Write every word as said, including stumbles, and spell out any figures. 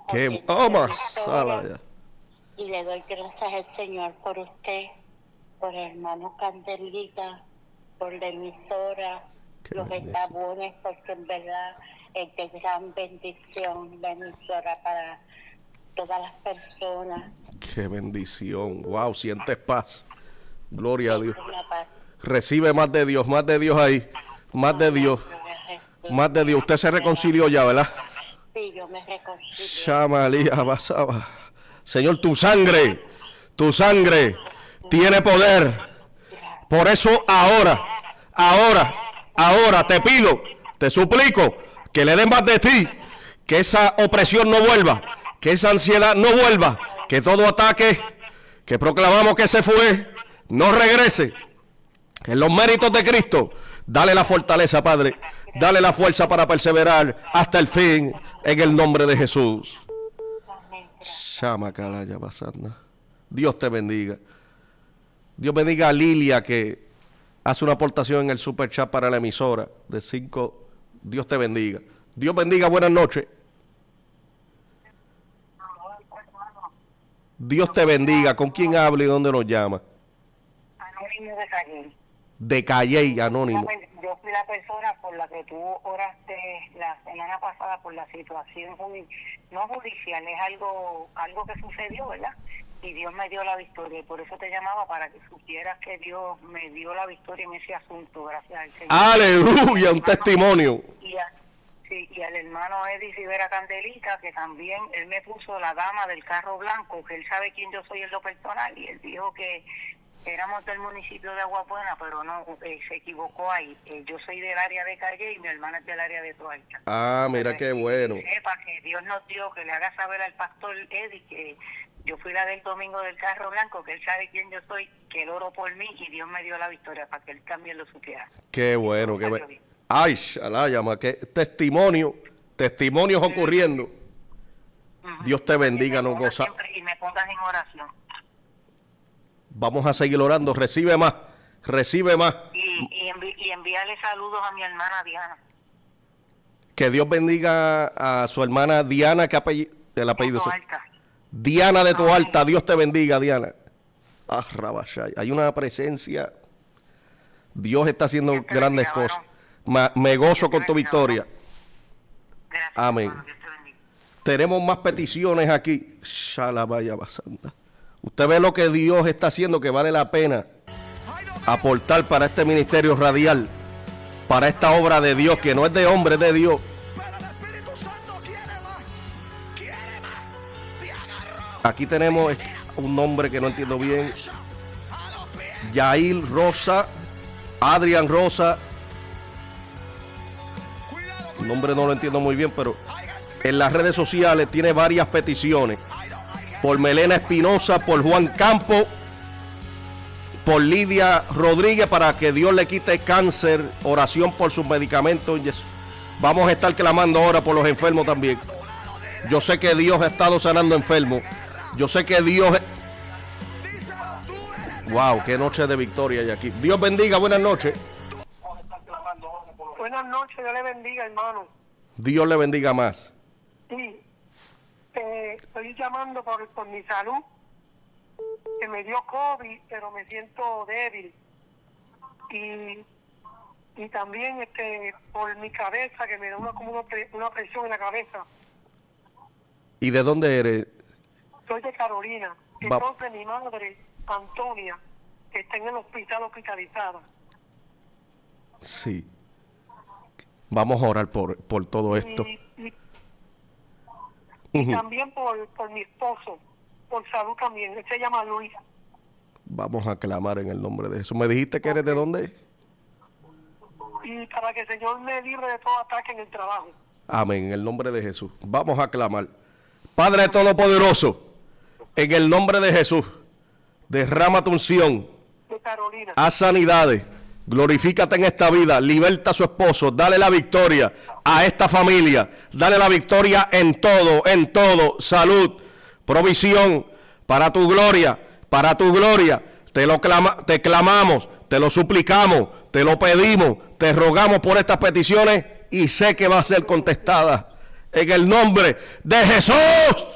Qué oh, masala ya. Y le doy gracias al Señor por usted, por hermano Candelita, por la emisora, Qué los bendición. eslabones, porque en verdad es de gran bendición la emisora para todas las personas. Qué bendición. Wow, sientes paz. Gloria a Dios. Siempre una paz. Recibe más de Dios, más de Dios ahí. Más de Dios. Más de Dios. Usted se reconcilió ya, ¿verdad? Sí, yo me reconcilio. Shamalía basaba. Señor, tu sangre, tu sangre tiene poder. Por eso ahora, ahora, ahora te pido, te suplico que le den más de ti, que esa opresión no vuelva, que esa ansiedad no vuelva, que todo ataque que proclamamos que se fue, no regrese. En los méritos de Cristo, dale la fortaleza, Padre, dale la fuerza para perseverar hasta el fin, en el nombre de Jesús. Shama Kalaya Basana. Dios te bendiga. Dios bendiga a Lilia, que hace una aportación en el super chat para la emisora de cinco. Dios te bendiga. Dios bendiga, buenas noches. Dios te bendiga. ¿Con quién habla y dónde nos llama? Anónimo de Calle. De Calle, anónimo. Yo fui la persona por la que tú oraste la semana pasada por la situación judi- no judicial, es algo algo que sucedió, ¿verdad? Y Dios me dio la victoria, y por eso te llamaba, para que supieras que Dios me dio la victoria en ese asunto, gracias al Señor. Aleluya, un testimonio. Y, a, sí, y al hermano Eddie Rivera Candelita, que también él me puso la dama del carro blanco, que él sabe quién yo soy en lo personal, y él dijo que éramos del municipio de Aguabuena, pero no, eh, se equivocó ahí. Eh, yo soy del área de Calle y mi hermana es del área de Toalta. Ah, mira qué bueno. Sepa que Dios nos dio, que le haga saber al pastor Eddie que yo fui la del domingo del carro blanco, que él sabe quién yo soy, que él oró por mí y Dios me dio la victoria para que él también lo supiera. Qué bueno, qué bueno. Ay, Shalayama, qué testimonio, testimonios ocurriendo. Uh-huh. Dios te bendiga, nos goza. Y me pongas en oración. Vamos a seguir orando, recibe más, recibe más. Y, y, envi y envíale saludos a mi hermana Diana. Que Dios bendiga a su hermana Diana, que apellido, el apellido. Diana de Toalta, Dios te bendiga, Diana. Ah, Rabashay, hay una presencia. Dios está haciendo Dios grandes bendiga, cosas. Ma, me gozo Dios con tu bendiga, victoria. Gracias, amén. Hermano, tenemos más peticiones aquí. Shalabaya basanda. Usted ve lo que Dios está haciendo, que vale la pena aportar para este ministerio radial, para esta obra de Dios, que no es de hombre, es de Dios. Aquí tenemos un nombre que no entiendo bien. Yair Rosa, Adrián Rosa. El nombre no lo entiendo muy bien, pero en las redes sociales tiene varias peticiones. Por Melena Espinosa, por Juan Campo, por Lidia Rodríguez, para que Dios le quite cáncer, oración por sus medicamentos. Vamos a estar clamando ahora por los enfermos también. Yo sé que Dios ha estado sanando enfermos. Yo sé que Dios... Wow, qué noche de victoria hay aquí. Dios bendiga, buenas noches. Buenas noches, Dios le bendiga, hermano. Dios le bendiga más. Sí. Eh, estoy llamando por, por mi salud, que me dio COVID, pero me siento débil, y y también este por mi cabeza, que me da una como una, pre, una presión en la cabeza. ¿Y de dónde eres? Soy de Carolina. Entonces Va. mi madre, Antonia, está en el hospital hospitalizada. Sí. Vamos a orar por, por todo esto. Y, y, Y uh-huh. también por, por mi esposo, por salud también. Él se llama Luis. Vamos a clamar en el nombre de Jesús. ¿Me dijiste que eres de dónde? Y para que el Señor me libre de todo ataque en el trabajo. Amén, en el nombre de Jesús. Vamos a clamar. Padre Todopoderoso, en el nombre de Jesús, derrama tu unción. De Carolina. Haz sanidades. Glorifícate en esta vida, liberta a su esposo, dale la victoria a esta familia, dale la victoria en todo, en todo, salud, provisión, para tu gloria, para tu gloria, te lo clama, te clamamos, te lo suplicamos, te lo pedimos, te rogamos por estas peticiones y sé que va a ser contestada en el nombre de Jesús.